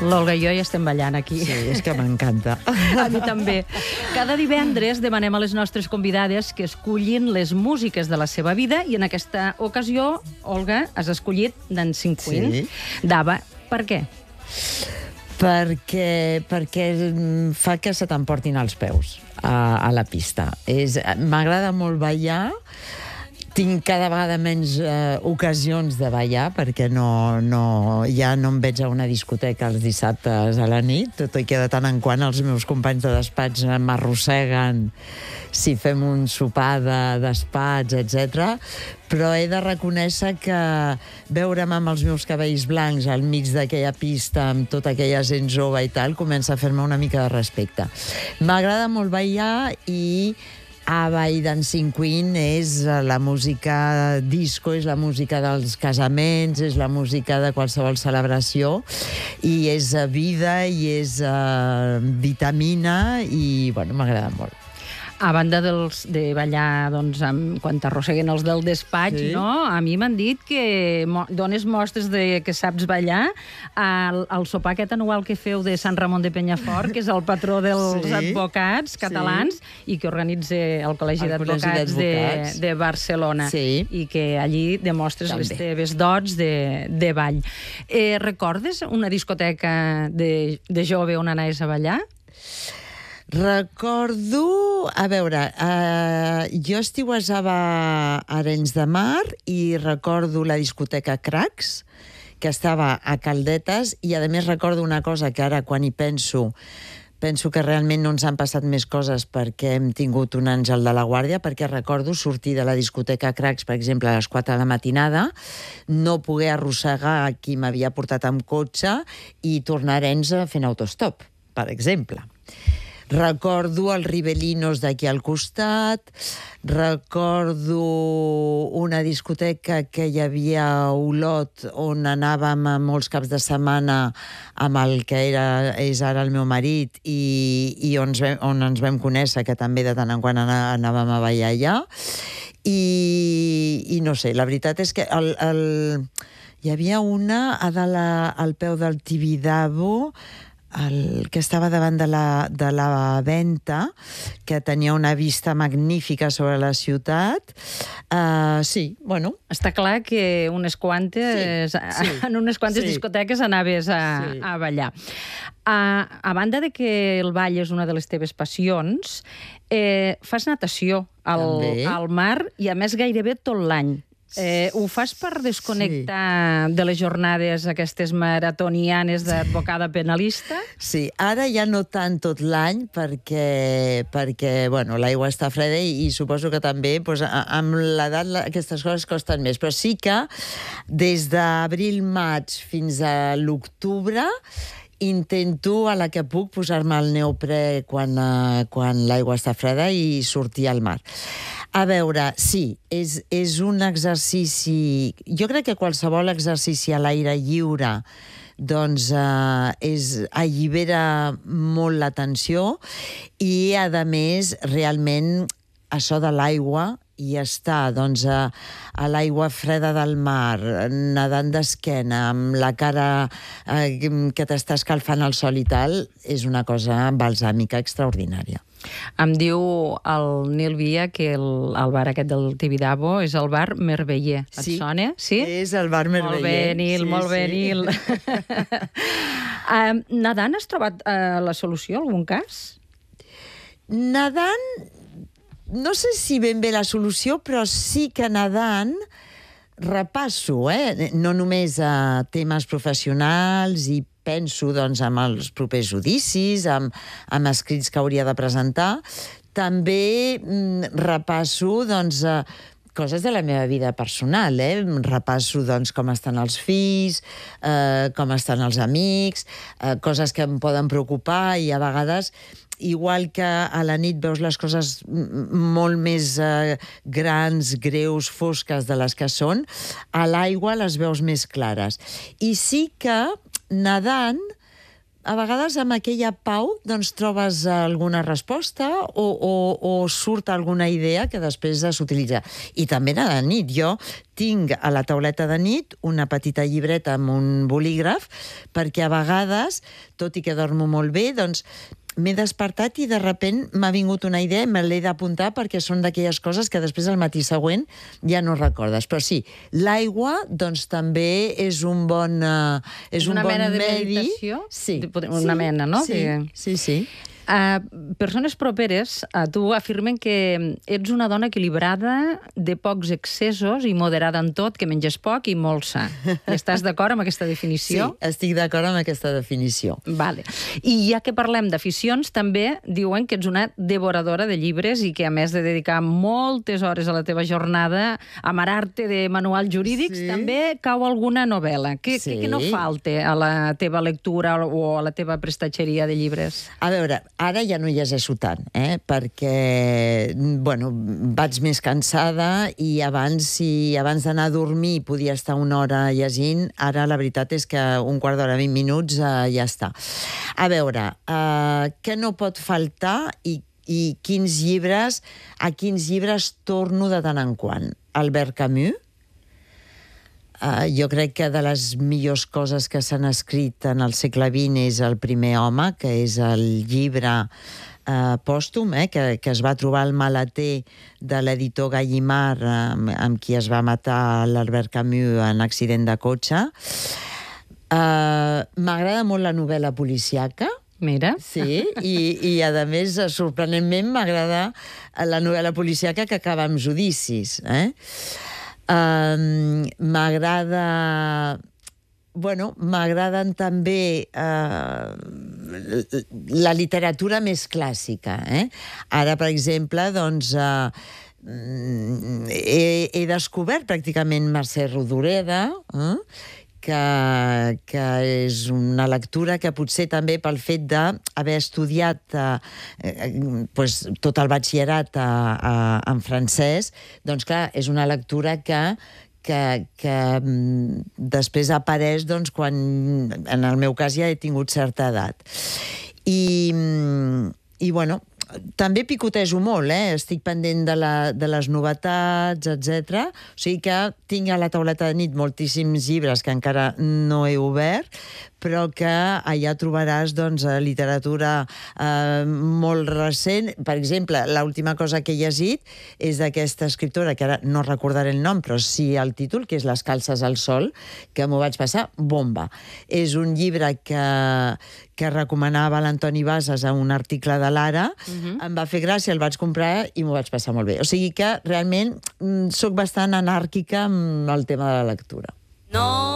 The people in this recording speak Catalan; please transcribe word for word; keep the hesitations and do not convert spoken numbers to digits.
L'Olga i jo ja estem ballant aquí. Sí, és que m'encanta. A mi també. Cada divendres demanem a les nostres convidades que escullin les músiques de la seva vida i en aquesta ocasió, Olga, has escollit d'en Cinquin, Sí. d'Ava. Per què? Perquè, perquè fa que se t'emportin els peus a, a la pista. És- M'agrada molt ballar. Tinc cada vegada menys eh, ocasions de ballar perquè no, no, ja no em veig a una discoteca els dissabtes a la nit, tot i que de tant en quant els meus companys de despatx m'arrosseguen si fem un sopar de despatx, etcètera. Però he de reconèixer que veure'm amb els meus cabells blancs al mig d'aquella pista, amb tota aquella gent jove i tal, comença a fer-me una mica de respecte. M'agrada molt ballar i Ava i d'en Cinquin és la música disco, és la música dels casaments, és la música de qualsevol celebració, i és vida i és uh, vitamina i, bueno, m'agrada molt. A banda dels, de ballar doncs, amb, quan t'arrosseguen els del despatx, Sí. no? A mi m'han dit que mo dones mostres de que saps ballar al, al sopar aquest anual que feu de Sant Ramon de Penyafort, que és el patró dels Sí. advocats catalans, i que organitza el Col·legi El Col·legi d'Advocats de, d'Advocats. de Barcelona. Sí. I que allí demostres També. les teves dots de, de ball. Eh, recordes una discoteca de, de jove on anaves a ballar? Recordo... A veure, uh, jo estiuejava a Arenys de Mar i recordo la discoteca Cracs, que estava a Caldetes, i a més recordo una cosa que ara, quan hi penso, penso que realment no ens han passat més coses perquè hem tingut un àngel de la guàrdia, perquè recordo sortir de la discoteca Cracs, per exemple, a les quatre de la matinada, no poder arrossegar qui m'havia portat amb cotxe i tornar a Arenys fent autostop, per exemple. Recordo els Ribelinos d'aquí al costat, recordo una discoteca que hi havia a Olot on anàvem a molts caps de setmana amb el que era, és ara el meu marit, i, i on, ens vam, on ens vam conèixer, que també de tant en quant anàvem a ballar allà. I, i no sé, la veritat és que el, el, hi havia una a dalt a, al peu del Tibidabo, el que estava davant de la, de la venta, que tenia una vista magnífica sobre la ciutat. Uh, sí, bueno. Està clar que unes quantes, Sí, sí, en unes quantes sí. discoteques anaves a, Sí. a ballar. A, a banda de que el ball és una de les teves passions, eh, fas natació al, També. al mar, i a més gairebé tot l'any. Eh, ho fas per desconnectar sí. de les jornades aquestes maratonianes d'advocada penalista? Sí, ara ja no tant tot l'any perquè, perquè bueno, l'aigua està freda i, i suposo que també doncs, a- amb l'edat la- aquestes coses costen més, però sí que des d'abril-maig fins a l'octubre intento, a la que puc, posar-me el neoprè quan, uh, quan l'aigua està freda i sortir al mar. A veure, sí, és, és un exercici... Jo crec que qualsevol exercici a l'aire lliure doncs eh, és, allibera molt la tensió i, a més, realment, això de l'aigua i estar doncs, a, a l'aigua freda del mar, nedant d'esquena, amb la cara eh, que t'està escalfant el sol i tal, és una cosa balsàmica extraordinària. Em diu el Nil Via que el, el bar aquest del Tibidabo és el bar Merveller. Et Sí. sona? Sí? És el bar Merveller. Molt bé, Nil, Sí, molt bé, sí. Nil. um, Nadant, has trobat uh, la solució, algun cas? Nedant, no sé si ben bé la solució, però sí que nedant repasso, eh? No només a temes professionals, i penso doncs, amb els propers judicis, amb, amb escrits que hauria de presentar. També mm, repasso doncs, eh, coses de la meva vida personal, eh? Repasso doncs, com estan els fills, eh, com estan els amics, eh, coses que em poden preocupar, i a vegades, igual que a la nit veus les coses m- molt més eh, grans, greus, fosques de les que són, a l'aigua les veus més clares. I sí que nedant, a vegades amb aquella pau doncs, trobes alguna resposta o, o, o surt alguna idea que després s'utilitza. I també a la nit. Jo tinc a la tauleta de nit una petita llibreta amb un bolígraf, perquè a vegades, tot i que dormo molt bé, doncs m'he despertat i de sobte m'ha vingut una idea i me l'he d'apuntar perquè són d'aquelles coses que després al matí següent ja no recordes. Però sí, l'aigua doncs també és un bon uh, és, és una un bon mena de medi. meditació? Sí. Una sí. mena, no? Sí, sí, sí. Uh, persones properes a tu afirmen que ets una dona equilibrada, de pocs excessos i moderada en tot, que menges poc i molt sa. I estàs d'acord amb aquesta definició? Sí, estic d'acord amb aquesta definició. Vale. I ja que parlem d'aficions, també diuen que ets una devoradora de llibres i que, a més de dedicar moltes hores a la teva jornada a marar-te de manuals jurídics, sí. també cau alguna novel·la. Què sí. que no falta a la teva lectura o a la teva prestatgeria de llibres? A veure, ara ja no llegeixo tant, eh? perquè bueno, vaig més cansada i abans, si abans d'anar a dormir podia estar una hora llegint, ara la veritat és que un quart d'hora, vint minuts, eh, ja està. A veure, eh, què no pot faltar i, i quins llibres, a quins llibres torno de tant en quant? Albert Camus. Uh, jo crec que de les millors coses que s'han escrit en el segle vint és El primer home, que és el llibre uh, pòstum, eh, que, que es va trobar al maleter de l'editor Gallimard, amb, amb qui es va matar l'Albert Camus en accident de cotxe. Uh, M'agrada molt la novel·la policíaca. Mira. Sí, i, i a més, sorprenentment, m'agrada la novel·la policíaca que acaba amb judicis, eh? Um, m'agrada bueno, m'agraden també uh, la literatura més clàssica, eh? Ara, per exemple, doncs uh, he, he descobert pràcticament Mercè Rodoreda, eh? Que, que és una lectura que potser també pel fet d'haver estudiat eh, eh, pues, tot el batxillerat a, a, en francès, doncs clar, és una lectura que, que, que després apareix doncs, quan, en el meu cas, ja he tingut certa edat. I, i bueno, també picotejo molt, eh? Estic pendent de, la, de les novetats, etcètera. O sigui que tinc a la tauleta de nit moltíssims llibres que encara no he obert, però que allà trobaràs doncs, literatura eh, molt recent. Per exemple, l'última cosa que he llegit és d'aquesta escriptora, que ara no recordaré el nom, però sí el títol, que és Les calces al sol, que m'ho vaig passar bomba. És un llibre que, que recomanava l'Antoni Bases a un article de l'Ara, uh-huh. Em va fer gràcia, el vaig comprar i m'ho vaig passar molt bé. O sigui que realment soc bastant anàrquica amb el tema de la lectura. No.